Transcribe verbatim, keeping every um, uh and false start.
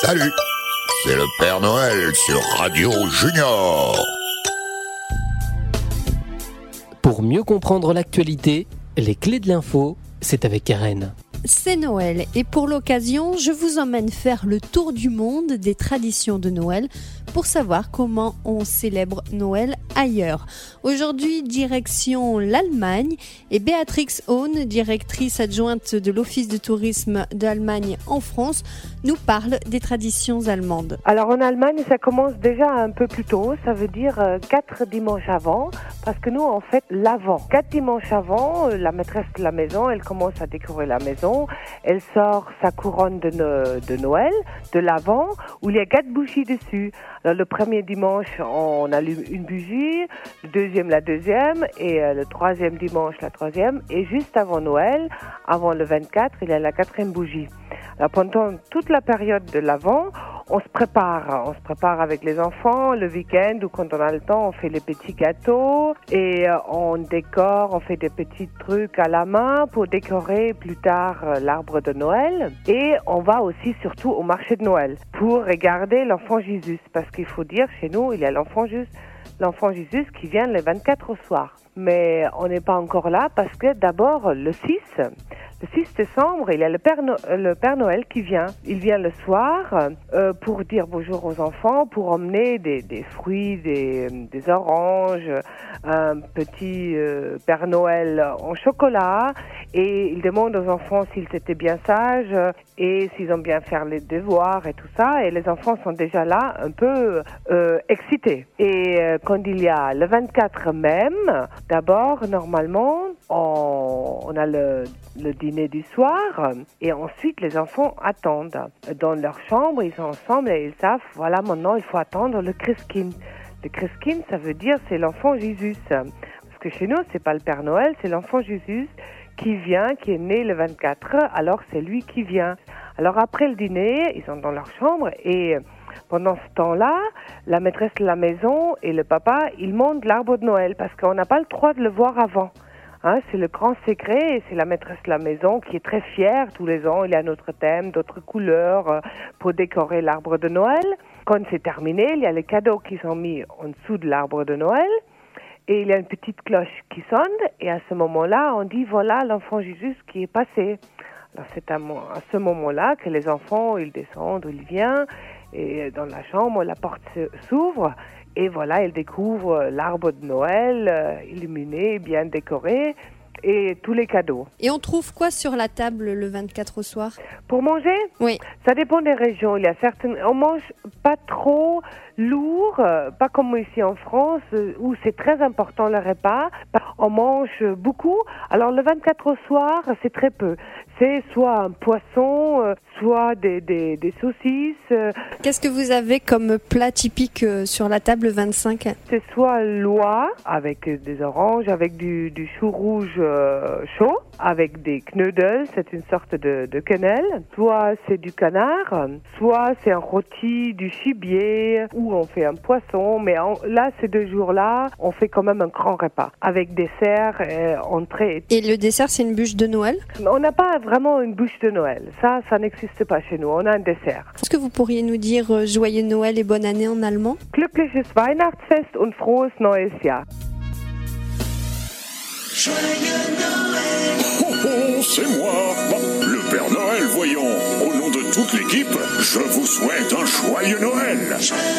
Salut, c'est le Père Noël sur Radio Junior. Pour mieux comprendre l'actualité, les clés de l'info, c'est avec Karen. C'est Noël et pour l'occasion, je vous emmène faire le tour du monde des traditions de Noël pour savoir comment on célèbre Noël ailleurs. Aujourd'hui, direction l'Allemagne et Béatrix Ohn, directrice adjointe de l'Office de tourisme d'Allemagne en France, nous parle des traditions allemandes. Alors en Allemagne, ça commence déjà un peu plus tôt, ça veut dire euh, quatre dimanches avant, parce que nous, on fait l'avant. Quatre dimanches avant, euh, la maîtresse de la maison, elle commence à décorer la maison, elle sort sa couronne de, no- de Noël, de l'avant, où il y a quatre bougies dessus. Alors, le premier dimanche, on allume une bougie, le deuxième, la deuxième, et euh, le troisième dimanche, la troisième. Et juste avant Noël, avant le vingt-quatre, il y a la quatrième bougie. Alors, pendant toute la période de l'Avent, on se prépare. On se prépare avec les enfants. Le week-end, ou quand on a le temps, on fait les petits gâteaux et euh, on décore, on fait des petits trucs à la main pour décorer plus tard euh, l'arbre de Noël. Et on va aussi surtout au marché de Noël pour regarder l'enfant Jésus. Parce qu'il faut dire, chez nous, il y a l'enfant Jésus, l'enfant Jésus qui vient le vingt-quatre au soir. Mais on n'est pas encore là parce que d'abord, le six, le six décembre, il y a le Père, no- le Père Noël qui vient. Il vient le soir euh, pour dire bonjour aux enfants, pour emmener des, des fruits, des, des oranges, un petit euh, Père Noël en chocolat. Et il demande aux enfants s'ils étaient bien sages et s'ils ont bien fait les devoirs et tout ça. Et les enfants sont déjà là, un peu euh, excités. Et euh, quand il y a le vingt-quatre même, d'abord, normalement, on, on a le, le dîner du soir et ensuite les enfants attendent. Dans leur chambre, ils sont ensemble et ils savent, voilà, maintenant il faut attendre le Christkind. Le Christkind, ça veut dire c'est l'enfant Jésus. Parce que chez nous, c'est pas le Père Noël, c'est l'enfant Jésus qui vient, qui est né le vingt-quatre, alors c'est lui qui vient. Alors après le dîner, ils sont dans leur chambre et pendant ce temps-là, la maîtresse de la maison et le papa, ils montent l'arbre de Noël parce qu'on n'a pas le droit de le voir avant. Hein, c'est le grand secret et c'est la maîtresse de la maison qui est très fière. Tous les ans, il y a notre thème, d'autres couleurs euh, pour décorer l'arbre de Noël. Quand c'est terminé, il y a les cadeaux qui sont mis en dessous de l'arbre de Noël. Et il y a une petite cloche qui sonne et à ce moment-là, on dit voilà l'enfant Jésus qui est passé. Alors c'est à, à ce moment-là que les enfants, ils descendent, ils viennent et dans la chambre, la porte s'ouvre et voilà, ils découvrent l'arbre de Noël euh, illuminé, bien décoré et tous les cadeaux. Et on trouve quoi sur la table le vingt-quatre au soir ? Pour manger ? Oui. Ça dépend des régions. Il y a certaines, on mange pas trop lourd, euh, pas comme ici en France euh, où c'est très important le repas. On mange beaucoup. Alors le vingt-quatre au soir, c'est très peu. C'est soit un poisson, euh, soit des, des, des saucisses. Euh. Qu'est-ce que vous avez comme plat typique euh, sur la table le vingt-cinq ? C'est soit l'oie avec des oranges, avec du, du chou rouge euh, chaud, avec des knödel, c'est une sorte de, de quenelle. Soit c'est du canard, soit c'est un rôti du gibier, ou on fait un poisson. Mais en, là, ces deux jours-là, on fait quand même un grand repas avec dessert, euh, entrée. Et le dessert, c'est une bûche de Noël ? On n'a pas vraiment une bûche de Noël. Ça, ça n'existe pas chez nous. On a un dessert. Est-ce que vous pourriez nous dire euh, joyeux Noël et bonne année en allemand ? Glückliches Weihnachtsfest und frohes neues Jahr. Joyeux Noël. Oh, oh, c'est moi, le Père Noël, voyons. Au nom de toute l'équipe, je vous souhaite un joyeux Noël.